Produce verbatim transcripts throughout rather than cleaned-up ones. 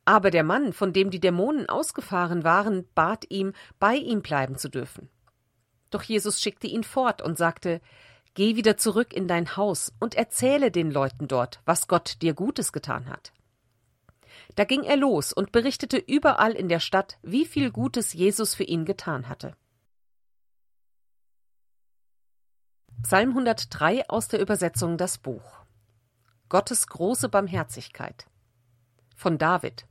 Aber der Mann, von dem die Dämonen ausgefahren waren, bat ihm, bei ihm bleiben zu dürfen. Doch Jesus schickte ihn fort und sagte: Geh wieder zurück in dein Haus und erzähle den Leuten dort, was Gott dir Gutes getan hat. Da ging er los und berichtete überall in der Stadt, wie viel Gutes Jesus für ihn getan hatte. Psalm hundertdrei aus der Übersetzung Das Buch. Gottes große Barmherzigkeit. Von David.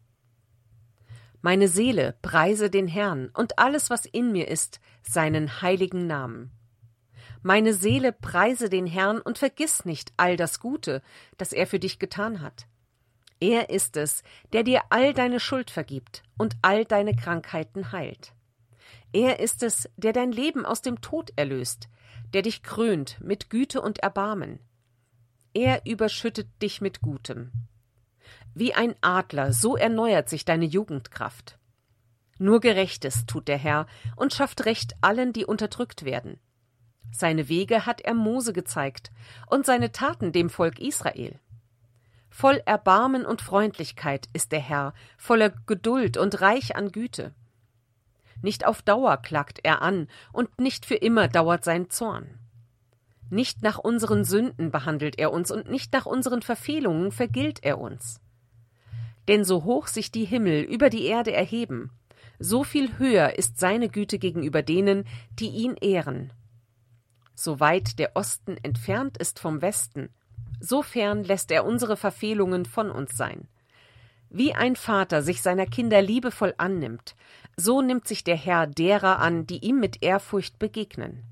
Meine Seele, preise den Herrn, und alles, was in mir ist, seinen heiligen Namen. Meine Seele, preise den Herrn und vergiss nicht all das Gute, das er für dich getan hat. Er ist es, der dir all deine Schuld vergibt und all deine Krankheiten heilt. Er ist es, der dein Leben aus dem Tod erlöst, der dich krönt mit Güte und Erbarmen. Er überschüttet dich mit Gutem. Wie ein Adler, so erneuert sich deine Jugendkraft. Nur Gerechtes tut der Herr und schafft Recht allen, die unterdrückt werden. Seine Wege hat er Mose gezeigt und seine Taten dem Volk Israel. Voll Erbarmen und Freundlichkeit ist der Herr, voller Geduld und reich an Güte. Nicht auf Dauer klagt er an, und nicht für immer dauert sein Zorn. Nicht nach unseren Sünden behandelt er uns, und nicht nach unseren Verfehlungen vergilt er uns. Denn so hoch sich die Himmel über die Erde erheben, so viel höher ist seine Güte gegenüber denen, die ihn ehren. So weit der Osten entfernt ist vom Westen, so fern lässt er unsere Verfehlungen von uns sein. Wie ein Vater sich seiner Kinder liebevoll annimmt, so nimmt sich der Herr derer an, die ihm mit Ehrfurcht begegnen.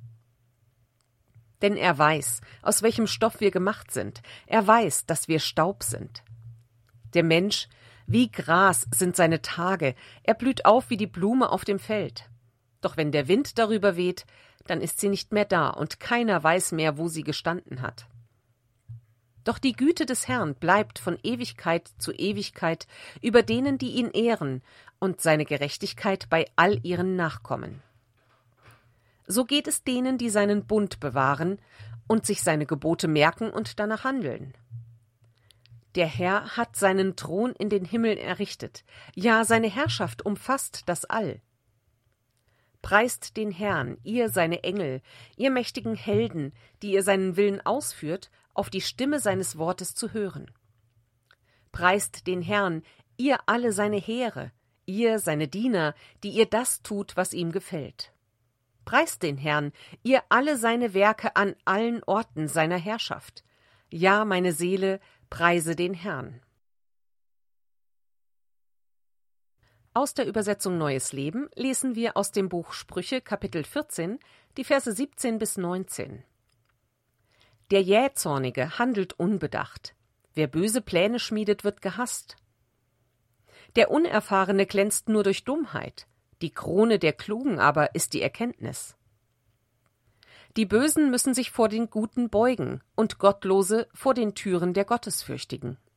Denn er weiß, aus welchem Stoff wir gemacht sind. Er weiß, dass wir Staub sind. Der Mensch, wie Gras sind seine Tage, er blüht auf wie die Blume auf dem Feld. Doch wenn der Wind darüber weht, dann ist sie nicht mehr da, und keiner weiß mehr, wo sie gestanden hat. Doch die Güte des Herrn bleibt von Ewigkeit zu Ewigkeit über denen, die ihn ehren, und seine Gerechtigkeit bei all ihren Nachkommen. So geht es denen, die seinen Bund bewahren und sich seine Gebote merken und danach handeln. Der Herr hat seinen Thron in den Himmeln errichtet, ja, seine Herrschaft umfasst das All. Preist den Herrn, ihr seine Engel, ihr mächtigen Helden, die ihr seinen Willen ausführt, auf die Stimme seines Wortes zu hören. Preist den Herrn, ihr alle seine Heere, ihr seine Diener, die ihr das tut, was ihm gefällt. Preist den Herrn, ihr alle seine Werke an allen Orten seiner Herrschaft. Ja, meine Seele, preise den Herrn. Aus der Übersetzung Neues Leben lesen wir aus dem Buch Sprüche, Kapitel vierzehn, die Verse siebzehn bis neunzehn. Der Jähzornige handelt unbedacht. Wer böse Pläne schmiedet, wird gehasst. Der Unerfahrene glänzt nur durch Dummheit. Die Krone der Klugen aber ist die Erkenntnis. Die Bösen müssen sich vor den Guten beugen und Gottlose vor den Türen der Gottesfürchtigen.